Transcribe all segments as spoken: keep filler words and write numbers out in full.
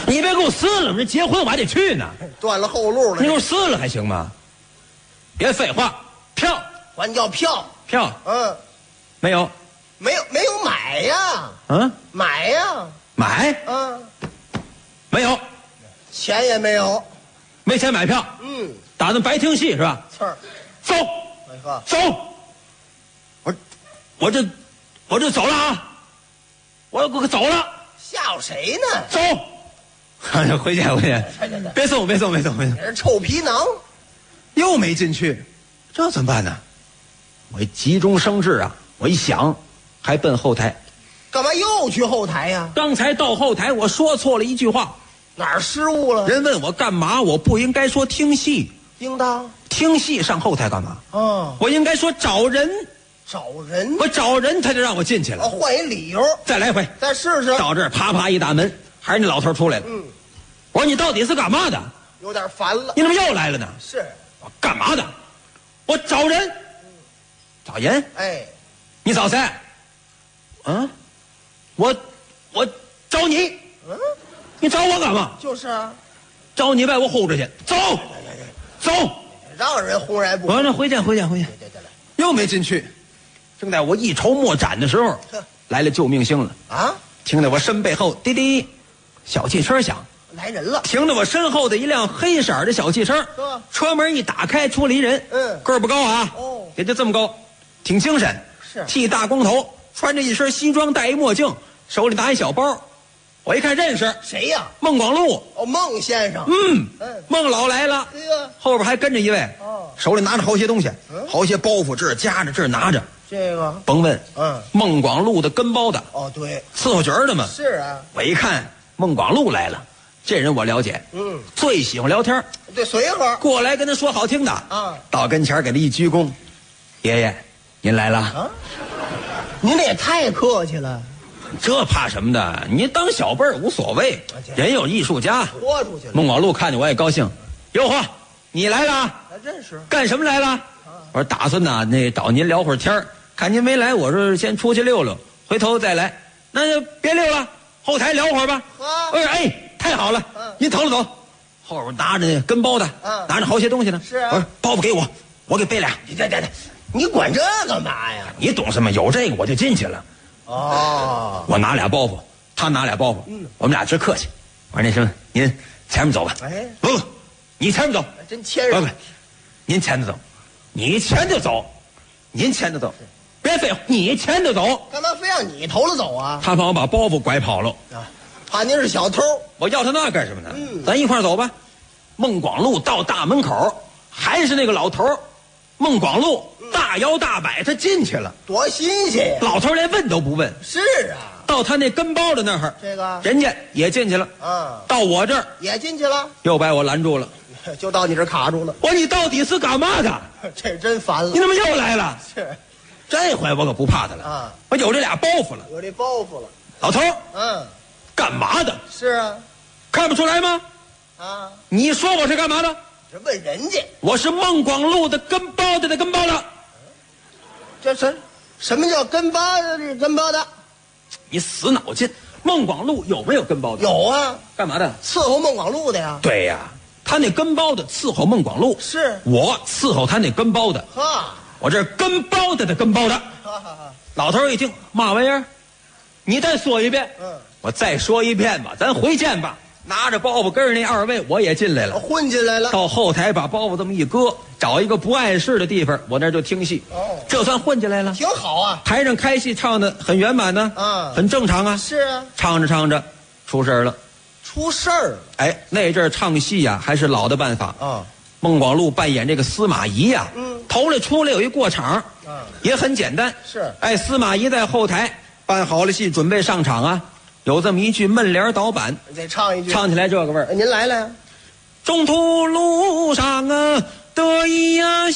你别给我撕了，这结婚我还得去呢。 断了后路了。 你给我撕了还行吗？别废话，票管叫票。 票， 嗯， 没有， 没有没有买呀。 嗯， 买呀。 买， 嗯， 没有， 钱也没有， 没钱买票。 嗯， 打算白听戏是吧？ 刺儿。 走， 哎呵， 走，我我这我这走了啊，我我走了， 吓唬谁呢？ 走，回去回去，别送别送别送别送， 你是臭皮囊， 又没进去，这怎么办呢？我一急中生智啊，我一想，还奔后台。 干嘛又去后台呀？ 刚才到后台，我说错了一句话， 哪儿失误了？ 人问我干嘛，我不应该说听戏， 应当听戏上后台干嘛？ 哦， 我应该说找人， 找人。 我找人他就让我进去哦， 了。 换一理由， 再来回， 再试试。 到这儿啪啪一大门，还是那老头出来了。 嗯， 我说你到底是干嘛的？ 有点烦了。 你怎么又来了呢？ 是， 我干嘛的？我找人，找人。 哎， 你找谁？嗯，我我找你。 嗯， 你找我干嘛？ 就是啊， 找你把我轰出去。走，走。 让人轰然不。 我说那回见回见回见。 对对对了。 又没进去。正在我一筹莫展的时候，来了救命星了。 啊， 听得我身背后滴滴，小汽车响。 来人了。 停到我身后的一辆黑色的小汽车， 呵车门一打开，出了一人， 嗯个儿不高啊， 哦也就这么高，挺精神， 是剃大光头，穿着一身西装，戴一墨镜，手里拿一小包，我一看认识， 谁呀？ 孟广禄， 哦，孟先生。 嗯， 嗯孟老来了， 这个后边还跟着一位， 哦手里拿着好些东西， 嗯好些包袱，这儿夹着，这儿拿着， 这个， 甭问， 嗯， 孟广禄的跟包的， 哦对， 伺候角儿的嘛， 是啊， 我一看孟广禄来了，这人我了解， 嗯， 最喜欢聊天， 对，随和。 过来跟他说好听的啊， 到跟前给他一鞠躬，爷爷，您来了， 啊，您这也太客气了， 这怕什么的？你当小辈儿无所谓，人有艺术家。 豁出去了。 孟广禄看见我也高兴，哟呵，你来了， 还认识？ 干什么来了？我说打算呐，那找您聊会儿天儿，看您没来，我说先出去溜溜，回头再来，那就别溜了，后台聊会儿吧。 啊我说哎，太好了， 嗯您走了走，后边拿着那跟包的， 嗯拿着好些东西呢。 是啊我说包袱给我，我给背俩。 你这这这，你管这干嘛呀？ 你懂什么？有这个我就进去了。 哦， 我拿俩包袱，他拿俩包袱， 嗯我们俩直客气。我说那什么，您前面走吧。 哎不不，你前面走。 还真谦让不不。，您前头走，你前头走，您前头走，别废话，你前头走。 干嘛非让你头了走啊？ 他怕我把包袱拐跑了， 啊，怕您是小偷。 我要他那干什么呢？ 嗯咱一块儿走吧。孟广禄到大门口，还是那个老头儿孟广禄大摇大摆，他进去了。 多新鲜呀！ 老头儿连问都不问， 是啊， 到他那跟包的那儿， 这个人家也进去了。 啊， 到我这儿也进去了， 又把我拦住了。 就到你这儿卡住了。 我说你到底是干嘛的？ 这真烦了你。怎么又来了？ 是这回我可不怕他了啊， 我有这俩包袱了。 有这包袱了。 老头儿嗯， 干嘛的？ 是啊， 看不出来吗？ 啊， 你说我是干嘛的？ 这问人家， 我是孟广禄的跟包的的跟包的。 这什什么叫跟巴的？这跟巴的你死脑筋！孟广禄有没有跟包的？ 有啊， 干嘛的？ 伺候孟广禄的呀。 对呀，他那跟包的伺候孟广禄， 是， 我伺候他那跟包的。 哈， 我这跟包的的跟包的。 哈哈哈。 老头儿一听，嘛玩意儿？你再说一遍。 嗯， 我再说一遍吧，咱回见吧。拿着包袱跟着那二位，我也进来了。 混进来了。 到后台把包袱这么一搁，找一个不碍事的地方，我那就听戏。 哦这算混进来了。 挺好啊。 台上开戏唱的很圆满呢， 啊很正常啊。 是啊， 唱着唱着，出事儿了。 出事儿了哎，那阵儿唱戏呀、还是老的办法。 啊。 孟广禄扮演这个司马懿呀、 嗯头里出来有一过场， 啊也很简单。 是哎，司马懿在后台办好了戏，准备上场啊，有这么一句闷帘导板， 你得唱一句。 唱起来这个味儿。 哎您来了呀？ 中途路上啊，得意呀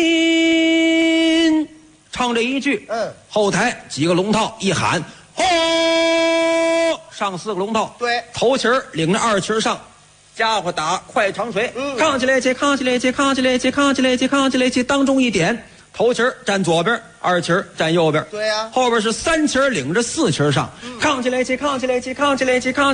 心，唱这一句， 嗯， 后台几个龙套一喊，吼，上四个龙套， 对头旗儿领着二旗儿上，家伙打快长锤， 嗯扛起来起，扛起来起，扛起来起，扛起来起，扛起来起，当中一点，头旗儿站左边，二旗儿站右边， 对呀后边是三旗儿领着四旗儿上，扛起来起，扛起来起，扛起来起，扛。